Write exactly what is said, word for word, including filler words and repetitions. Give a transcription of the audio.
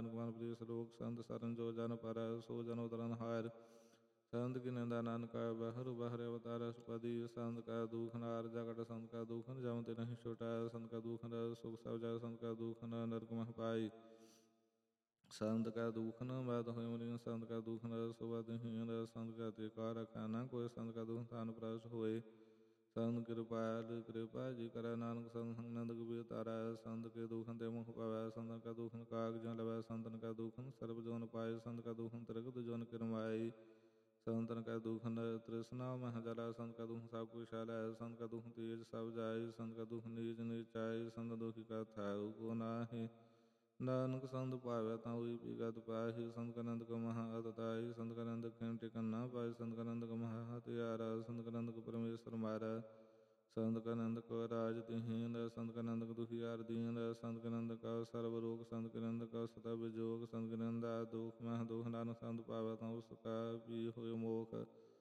ਨਾਨਕ ਮਨ ਪ੍ਰੀਤ ਸਲੋਕ ਸੰਤ ਸਰਨ ਜੋ ਜਨ ਪਰ ਸੋ ਜਨ ਉਤਰਨ ਹਾਰ ਸੰਤ ਕੀ ਨਿੰਦਾ ਨਾਨਕਾ ਬਹਿਰ ਬਹਿਰ ਅਵਤਾਰ ਸੁਪਦੀ ਸੰਤ ਕਾ ਦੁਖ ਨਾਰ ਜਗਟ ਸੰਤ ਕਾ ਦੁਖ ਜਮ ਤੇ ਨਹੀਂ ਛੁਟਾਇਆ ਸੰਤ ਕਾ ਦੁਖ ਨ ਸੁਖ ਸਭ ਜਗ ਸੰਤ ਕਾ ਦੁਖ ਨ ਨਰਕ ਮਹ ਪਾਈ ਸੰਤ ਕਾ ਦੁਖ ਨ ਬਾਤ ਹੋਇ ਮਰੀ ਸੰਤ ਕਾ ਦੁਖ ਨ ਸੁਬਦਹੀਨ ਸੰਤ ਕਾ ਤੇ ਕਾ ਰਖਾ ਨਾ ਕੋਈ ਸੰਤ ਕਾ ਦੁਖ ਤਾਨ ਪ੍ਰਸ ਹੋਏ ਸੰਤ ਕਿਰਪਾਲ ਕਿਰਪਾ ਜੀ ਕਰੈ ਨਾਨਕ ਸੰਤ ਨੰਦ ਕਬੀਰ ਤਾਰੈ ਸੰਤ ਕੇ ਦੁਖਨ ਤੇ ਮੁਖ ਪਾਵੈ ਸੰਤਨ ਕਾ ਦੁਖਨ ਕਾਗ ਜਨ ਲਵੈ ਸੰਤਨ ਕਾ ਦੁਖਨ ਸਰਬ ਜੋਨ ਪਾਏ ਸੰਤ ਕਾ ਦੁਖਨ ਤ੍ਰਿਗਤ ਜੋਨ ਕਿਰਮਾਈ ਸੰਤਨ ਕਾ ਦੁਖਨ ਤ੍ਰਿਸ਼ਨਾ ਮਹ ਜਲਾ ਸੰਤ ਕਾ ਦੁਖ ਸਭ ਕੁਛ ਹੈ ਸੰਤ ਕਾ ਦੁਖ ਤੇਜ ਸਭ ਜਾਏ ਸੰਤ ਕਾ ਦੁਖ ਨੀਚ ਨੀਚਾਏ ਸੰਤ ਦੁਖੀ ਕਾ ਥਾਉ ਕੋ ਨਾਹੀ ਨਾਨਕ ਸੰਤ ਪਾਵੈ ਤਾਂ ਹੋਈ ਵਿਗਤ ਪਾਹੀ ਸੰਤ ਕਾ ਨੰਦ ਕੋ ਮਹਾ ਅਤਤਾਈ ਸੰਤ ਕਾ ਨੰਦ ਕੈ ਟਿਕਨ ਨਾ ਪਾਏ ਸੰਤ ਕਾ ਨੰਦ ਕੋ ਮਹਾ ਹਤਿਆਰਾ ਸੰਤ ਕਾ ਨੰਦ ਕੋ ਪਰਮੇਸ਼ਰ ਮਾਰੈ ਸੰਤ ਕਾ ਨੰਦ ਕੋ ਰਾਜ ਤਿਹੀਨ ਸੰਤ ਕਾ ਨੰਦ ਕੋ ਦੁਖੀਆਰ ਦੀਨ ਸੰਤ ਕਾ ਨੰਦ ਕਾ ਸਰਬ ਰੋਗ ਸੰਤ ਕਾ ਨੰਦ ਕਾ ਸਦਾ ਵਿਜੋਗ ਸੰਤ ਕਾ ਨੰਦਾ ਦੁਖ ਮਹ ਦੁਖ ਨਾਨਕ ਸੰਤ ਪਾਵੈ ਤਾਂ ਉਸ ਕਾ ਵੀ ਹੋਇ ਮੋਖ